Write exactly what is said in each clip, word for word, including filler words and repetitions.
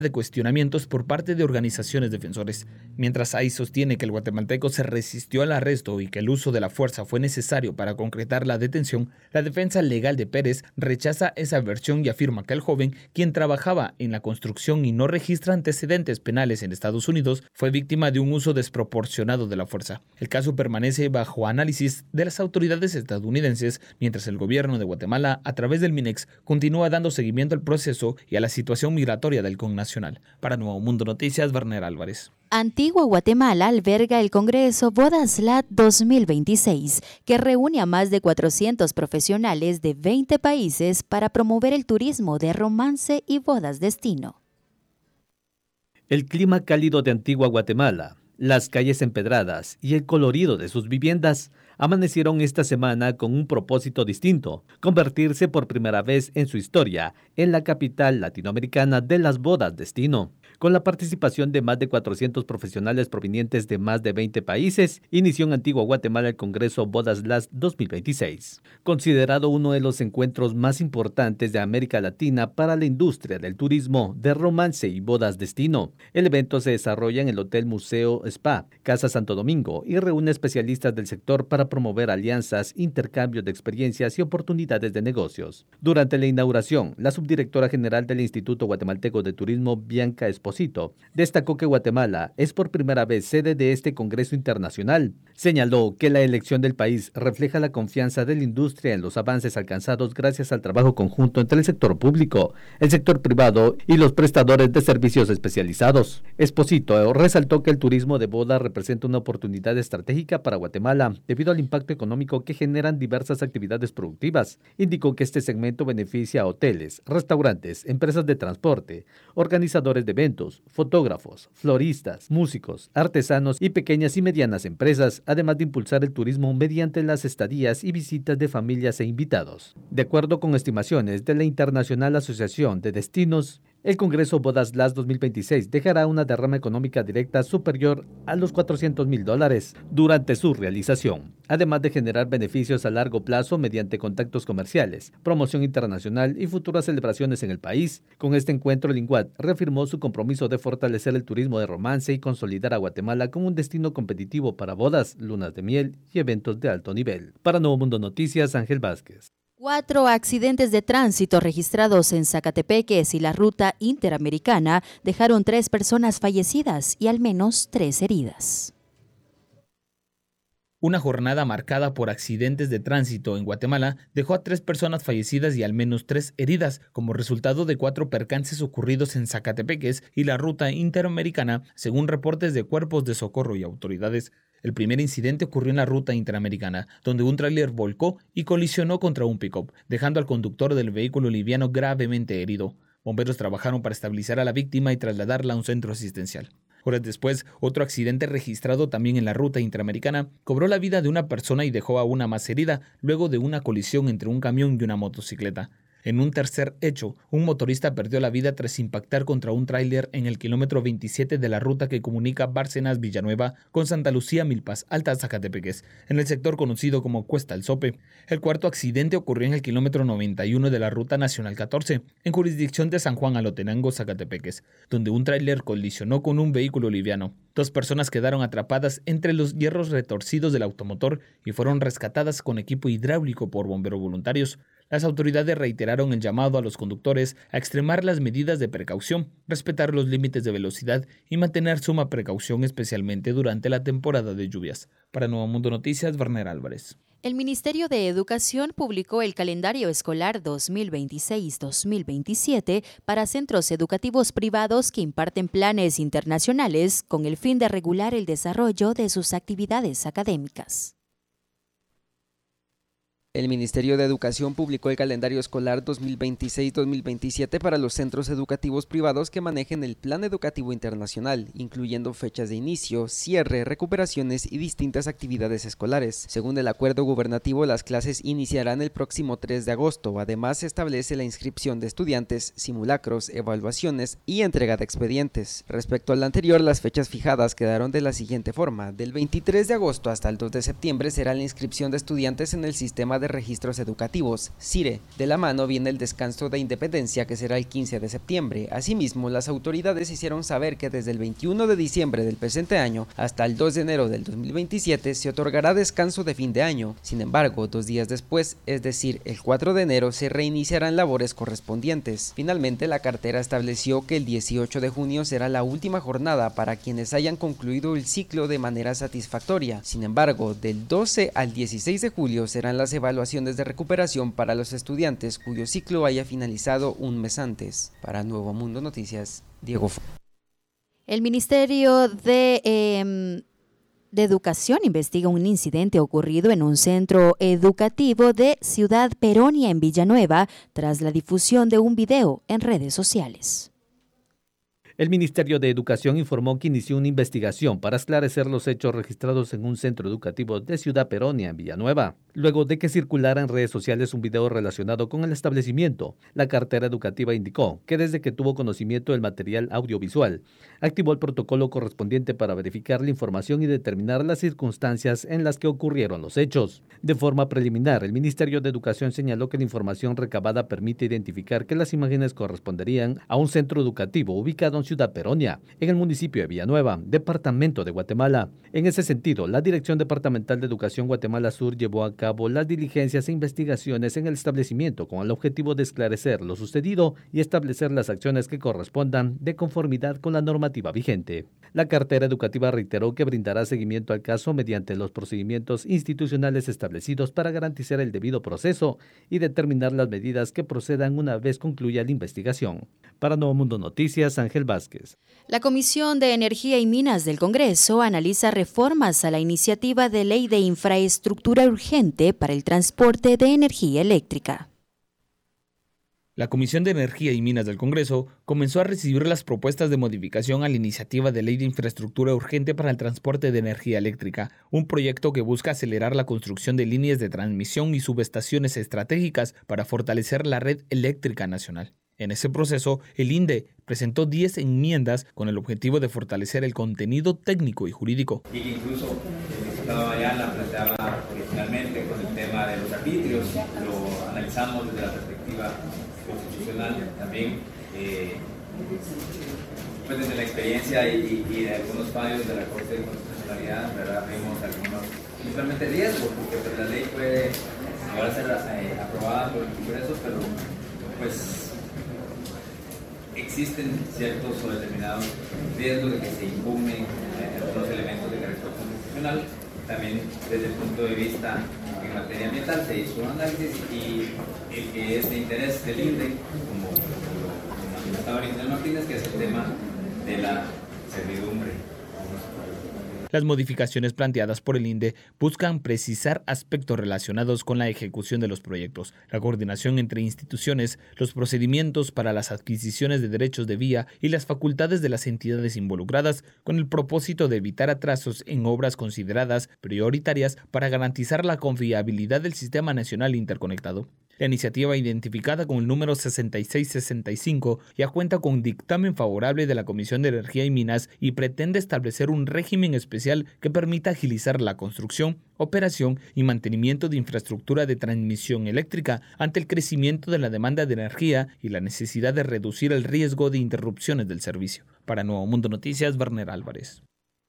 de cuestionamientos por parte de organizaciones defensores. Mientras ahí sostiene que el guatemalteco se resistió al arresto y que el uso de la fuerza fue necesario para concretar la detención, la defensa legal de Pérez rechaza esa versión y afirma que el joven, quien trabajaba en la construcción y no registra antecedentes penales en Estados Unidos, fue víctima de un uso desproporcionado de la fuerza. El caso permanece bajo análisis de las autoridades estadounidenses, mientras el gobierno de Guatemala, a través del MINEX, continúa dando seguimiento al proceso y a la situación migratoria del connacional. Para Nuevo Mundo Noticias, Werner Álvarez. Antigua Guatemala alberga el Congreso Bodaslat dos mil veintiséis, que reúne a más de cuatrocientos profesionales de veinte países para promover el turismo de romance y bodas destino. El clima cálido de Antigua Guatemala, las calles empedradas y el colorido de sus viviendas amanecieron esta semana con un propósito distinto: convertirse por primera vez en su historia en la capital latinoamericana de las bodas destino. Con la participación de más de cuatrocientos profesionales provenientes de más de veinte países, inició en Antigua Guatemala el Congreso Bodaslat dos mil veintiséis, considerado uno de los encuentros más importantes de América Latina para la industria del turismo de romance y bodas destino. El evento se desarrolla en el Hotel Museo Spa, Casa Santo Domingo, y reúne especialistas del sector para promover alianzas, intercambios de experiencias y oportunidades de negocios. Durante la inauguración, la subdirectora general del Instituto Guatemalteco de Turismo, Bianca Esposito, destacó que Guatemala es por primera vez sede de este Congreso Internacional. Señaló que la elección del país refleja la confianza de la industria en los avances alcanzados gracias al trabajo conjunto entre el sector público, el sector privado y los prestadores de servicios especializados. Esposito resaltó que el turismo de boda representa una oportunidad estratégica para Guatemala debido al impacto económico que generan diversas actividades productivas. Indicó que este segmento beneficia a hoteles, restaurantes, empresas de transporte, organizadores de eventos, fotógrafos, floristas, músicos, artesanos y pequeñas y medianas empresas, además de impulsar el turismo mediante las estadías y visitas de familias e invitados. De acuerdo con estimaciones de la Internacional Asociación de Destinos, el Congreso Bodaslat dos mil veintiséis dejará una derrama económica directa superior a los cuatrocientos mil dólares durante su realización, además de generar beneficios a largo plazo mediante contactos comerciales, promoción internacional y futuras celebraciones en el país. Con este encuentro, el INGUAT reafirmó su compromiso de fortalecer el turismo de romance y consolidar a Guatemala como un destino competitivo para bodas, lunas de miel y eventos de alto nivel. Para Nuevo Mundo Noticias, Ángel Vázquez. Cuatro accidentes de tránsito registrados en Zacatepeques y la ruta interamericana dejaron tres personas fallecidas y al menos tres heridas. Una jornada marcada por accidentes de tránsito en Guatemala dejó a tres personas fallecidas y al menos tres heridas como resultado de cuatro percances ocurridos en Zacatepeques y la ruta interamericana, según reportes de cuerpos de socorro y autoridades. El primer incidente ocurrió en la ruta interamericana, donde un tráiler volcó y colisionó contra un pick-up, dejando al conductor del vehículo liviano gravemente herido. Bomberos trabajaron para estabilizar a la víctima y trasladarla a un centro asistencial. Horas después, otro accidente registrado también en la ruta interamericana cobró la vida de una persona y dejó a una más herida luego de una colisión entre un camión y una motocicleta. En un tercer hecho, un motorista perdió la vida tras impactar contra un tráiler en el kilómetro veintisiete de la ruta que comunica Bárcenas-Villanueva con Santa Lucía-Milpas, Alta Zacatepeques, en el sector conocido como Cuesta El Sope. El cuarto accidente ocurrió en el kilómetro noventa y uno de la ruta nacional catorce, en jurisdicción de San Juan Alotenango, Zacatepeques, donde un tráiler colisionó con un vehículo liviano. Dos personas quedaron atrapadas entre los hierros retorcidos del automotor y fueron rescatadas con equipo hidráulico por bomberos voluntarios. Las autoridades reiteraron el llamado a los conductores a extremar las medidas de precaución, respetar los límites de velocidad y mantener suma precaución especialmente durante la temporada de lluvias. Para Nuevo Mundo Noticias, Werner Álvarez. El Ministerio de Educación publicó el calendario escolar dos mil veintiséis dos mil veintisiete para centros educativos privados que imparten planes internacionales con el fin de regular el desarrollo de sus actividades académicas. El Ministerio de Educación publicó el calendario escolar dos mil veintiséis dos mil veintisiete para los centros educativos privados que manejen el Plan Educativo Internacional, incluyendo fechas de inicio, cierre, recuperaciones y distintas actividades escolares. Según el acuerdo gubernativo, las clases iniciarán el próximo tres de agosto. Además, se establece la inscripción de estudiantes, simulacros, evaluaciones y entrega de expedientes. Respecto al anterior, las fechas fijadas quedaron de la siguiente forma. Del veintitrés de agosto hasta el dos de septiembre será la inscripción de estudiantes en el sistema de de Registros Educativos, CIRE. De la mano viene el descanso de Independencia, que será el quince de septiembre. Asimismo, las autoridades hicieron saber que desde el veintiuno de diciembre del presente año hasta el dos de enero del dos mil veintisiete se otorgará descanso de fin de año. Sin embargo, dos días después, es decir, el cuatro de enero, se reiniciarán labores correspondientes. Finalmente, la cartera estableció que el dieciocho de junio será la última jornada para quienes hayan concluido el ciclo de manera satisfactoria. Sin embargo, del doce al dieciséis de julio serán las evaluaciones de recuperación para los estudiantes cuyo ciclo haya finalizado un mes antes. Para Nuevo Mundo Noticias, Diego. El Ministerio de, eh, de Educación investiga un incidente ocurrido en un centro educativo de Ciudad Peronia en Villanueva tras la difusión de un video en redes sociales. El Ministerio de Educación informó que inició una investigación para esclarecer los hechos registrados en un centro educativo de Ciudad Peronia, en Villanueva, luego de que circulara en redes sociales un video relacionado con el establecimiento. La cartera educativa indicó que desde que tuvo conocimiento del material audiovisual, activó el protocolo correspondiente para verificar la información y determinar las circunstancias en las que ocurrieron los hechos. De forma preliminar, el Ministerio de Educación señaló que la información recabada permite identificar que las imágenes corresponderían a un centro educativo ubicado en Ciudad Peronia, en el municipio de Villanueva, departamento de Guatemala. En ese sentido, la Dirección Departamental de Educación Guatemala Sur llevó a cabo las diligencias e investigaciones en el establecimiento con el objetivo de esclarecer lo sucedido y establecer las acciones que correspondan de conformidad con la normativa vigente. La cartera educativa reiteró que brindará seguimiento al caso mediante los procedimientos institucionales establecidos para garantizar el debido proceso y determinar las medidas que procedan una vez concluya la investigación. Para Nuevo Mundo Noticias, Ángel Vázquez. La Comisión de Energía y Minas del Congreso analiza reformas a la iniciativa de ley de infraestructura urgente para el transporte de energía eléctrica. La Comisión de Energía y Minas del Congreso comenzó a recibir las propuestas de modificación a la iniciativa de ley de infraestructura urgente para el transporte de energía eléctrica, un proyecto que busca acelerar la construcción de líneas de transmisión y subestaciones estratégicas para fortalecer la red eléctrica nacional. En ese proceso, el INDE presentó diez enmiendas con el objetivo de fortalecer el contenido técnico y jurídico. Y incluso el diputado Ayala planteaba originalmente con el tema de los arbitrios, lo analizamos desde la perspectiva constitucional también, eh, pues desde la experiencia y, y de algunos fallos de la Corte de Constitucionalidad, ¿verdad? Vemos algunos, principalmente riesgos, porque pues, la ley puede llegar a ser eh, aprobada por el Congreso, pero pues existen ciertos o determinados riesgos de que se impugnen eh, algunos elementos de carácter constitucional. También desde el punto de vista en materia ambiental se hizo un análisis y el que es de interés del INDE, como, como manifestaba Original Martínez, que es el tema de la servidumbre. Las modificaciones planteadas por el INDE buscan precisar aspectos relacionados con la ejecución de los proyectos, la coordinación entre instituciones, los procedimientos para las adquisiciones de derechos de vía y las facultades de las entidades involucradas, con el propósito de evitar atrasos en obras consideradas prioritarias para garantizar la confiabilidad del Sistema Nacional Interconectado. La iniciativa, identificada con el número sesenta y seis sesenta y cinco, ya cuenta con dictamen favorable de la Comisión de Energía y Minas y pretende establecer un régimen especial que permita agilizar la construcción, operación y mantenimiento de infraestructura de transmisión eléctrica ante el crecimiento de la demanda de energía y la necesidad de reducir el riesgo de interrupciones del servicio. Para Nuevo Mundo Noticias, Werner Álvarez.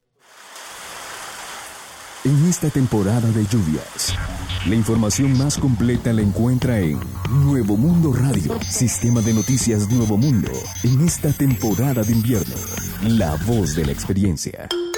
En esta temporada de lluvias, la información más completa la encuentra en Nuevo Mundo Radio, Sistema de Noticias Nuevo Mundo. En esta temporada de invierno, la voz de la experiencia.